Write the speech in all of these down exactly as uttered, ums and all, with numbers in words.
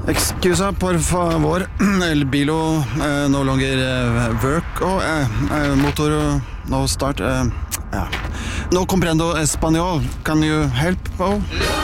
Excusa, por favor. El bilo eh, no longer eh, work. Oh, eh, eh, motor no start. Eh, ja. No comprendo español. Can you help? Oh?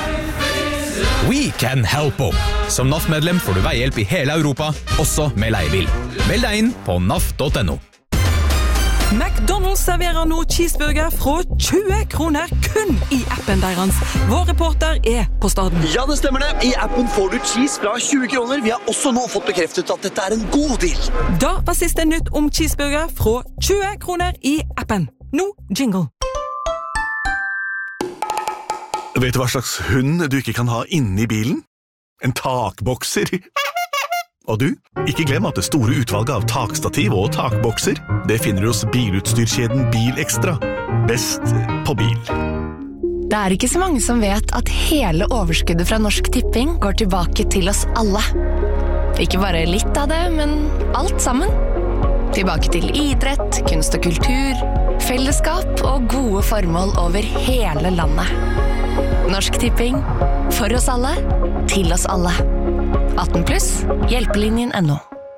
We can help. Som N A F-medlem får du veihjelp i hele Europa, også med leiebil. Meld deg inn på N A F punktum no. McDonald's serverer nå cheeseburger fra tjue kroner kun i appen deres. Vår reporter er på staden. Ja, det stemmer det. I appen får du cheese fra tjue kroner. Vi har også nå fått bekreftet at dette er en god deal. Da var siste nytt om cheeseburger fra tjue kroner i appen. Nå jingle. Vet du hva slags hund du ikke kan ha inne i bilen? En takbokser. Og du, ikke glem at det store utvalget av takstativ og takbokser, det finner du hos bilutstyrkjeden Bilekstra. Best på bil. Det er ikke så mange som vet at hele overskuddet fra Norsk Tipping går tilbake til oss alle. Ikke bare litt av det, men alt sammen. Tilbake til idrett, kunst og kultur, fellesskap og gode formål over hele landet. Norsk Tipping. For oss alle. Til oss alle. atten pluss. Hjelpelinjen ennå.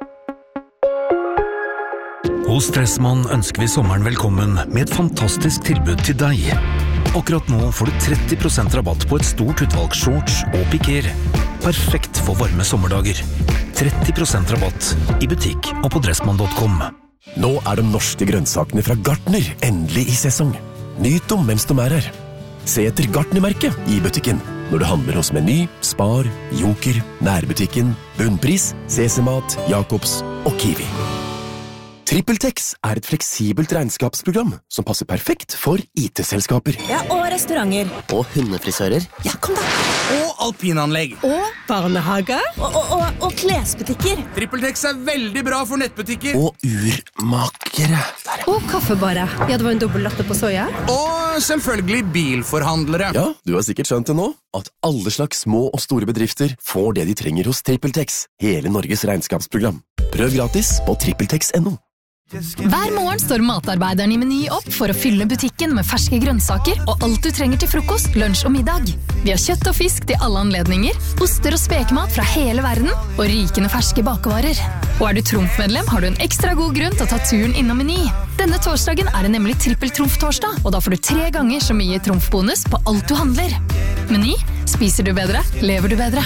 Hos Dressmann ønsker vi sommeren velkommen med et fantastisk tilbud til deg. Akkurat nå får du tretti prosent rabatt på et stort utvalg shorts og piker. Perfekt for varme sommerdager. tretti prosent rabatt i butikk og på dressmann punktum com. Nå er de norske grønnsakene fra Gartner endelig i sesong. Nyt dem mens de er her. Se etter Gartner-merket i butikken når du handler hos Meny, Spar, Joker, Nærbutikken, Bunnpris, C C-mat, Jacobs og Kiwi. TrippelTex er et fleksibelt regnskapsprogram som passer perfekt for I T-selskaper. Ja, og restauranter. Og hundefrisører. Ja, kom da. Og alpinanlegg. Og barnehager. Og, og, og, og klesbutikker. TrippelTex er veldig bra for nettbutikker. Og urmakere. Og kaffebarer. Ja, det var en dobbelt latte på soja. Og selvfølgelig bilforhandlere. Ja, du har sikkert skjønt det nå, at alle slags små og store bedrifter får det de trenger hos TrippelTex, hele Norges regnskapsprogram. Prøv gratis på trippeltex punktum no. Hver morgen står matarbeideren i Meny opp for å fylle butikken med ferske grønnsaker og alt du trenger til frokost, lunsj og middag. Vi har kjøtt og fisk til alle anledninger, oster og spekemat fra hele verden og rikende ferske bakevarer. Og er du Trumf-medlem, har du en ekstra god grunn til å ta turen innom Meny. Denne torsdagen er det nemlig trippel-Trumf-torsdag, og da får du tre ganger så mye Trumf-bonus på alt du handler. Meny, spiser du bedre, lever du bedre.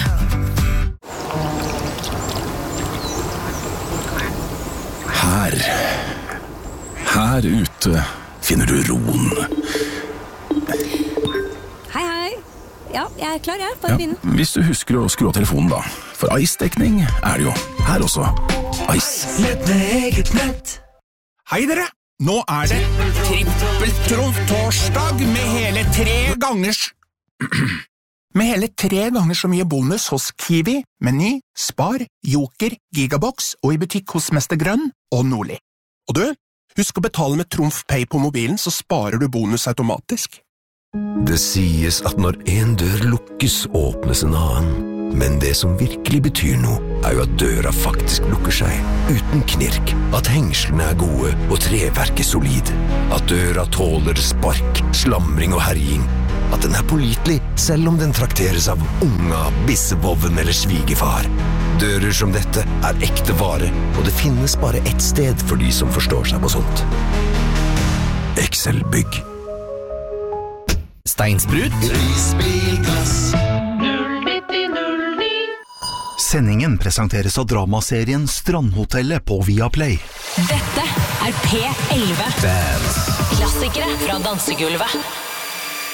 Her, her ute finner du roen. Hei, hei. Ja, jeg er klar, jeg. Bare begynne. Ja, hvis du husker å skru av telefonen da. For Ice-dekning er det jo. Her også. Ice. Nett med eget nett. Hei dere, nå er det trippel-Trumf-torsdag med hele tre gangers... Med hele tre ganger så mye bonus hos Kiwi, Meny, Spar, Joker, Gigabox og i butikk hos Mester Grønn og Nordli. Og du, husk å betale med Trumf Pay på mobilen, så sparer du bonus automatisk. Det sies at når en dør lukkes, åpnes en annen. Men det som virkelig betyr noe, er jo at døra faktisk lukker seg, uten knirk, at hengslene er gode og treverket solid, at døra tåler spark, slamring og herjing, at den er pålitelig selv om den trakteres av unga, bissevoven eller svigefar. Dører som dette er ekte vare, og det finnes bare ett sted for de som forstår seg på sånt. Excel-bygg. Steinsprut. Risbilglass. Sendingen presenteres av dramaserien Strandhotellet på Viaplay. Dette er P elleve. Klassikere fra dansegulvet.